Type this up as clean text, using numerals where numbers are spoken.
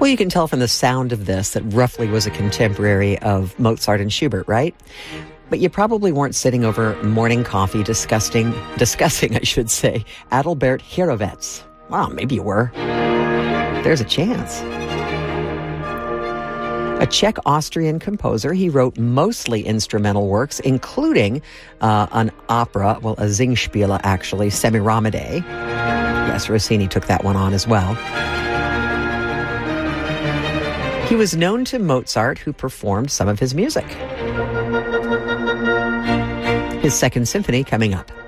Well, you can tell from the sound of this that roughly was a contemporary of Mozart and Schubert, right? But you probably weren't sitting over morning coffee discussing, Adalbert Hierovitz. Wow, maybe you were. There's a chance. A Czech-Austrian composer, he wrote mostly instrumental works, including an opera, well, a Singspiele, actually, Semiramide. Yes, Rossini took that one on as well. He was known to Mozart, who performed some of his music. His Second Symphony coming up.